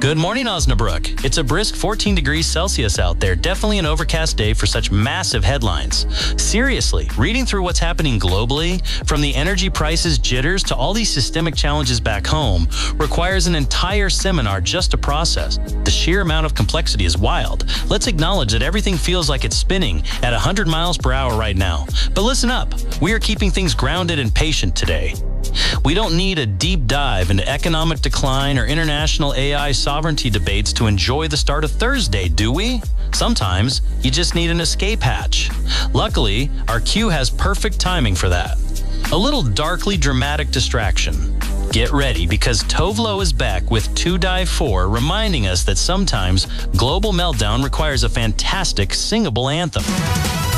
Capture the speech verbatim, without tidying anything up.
Good morning, Osnabrück. It's a brisk fourteen degrees Celsius out there. Definitely an overcast day for such massive headlines. Seriously, reading through what's happening globally, from the energy prices jitters to all these systemic challenges back home, requires an entire seminar just to process. The sheer amount of complexity is wild. Let's acknowledge that everything feels like it's spinning at one hundred miles per hour right now. But listen up, we are keeping things grounded and patient today. We don't need a deep dive into economic decline or international A I sovereignty debates to enjoy the start of Thursday, do we? Sometimes you just need an escape hatch. Luckily, our queue has perfect timing for that. A little darkly dramatic distraction. Get ready, because Tove Lo is back with To Die For, reminding us that sometimes global meltdown requires a fantastic singable anthem.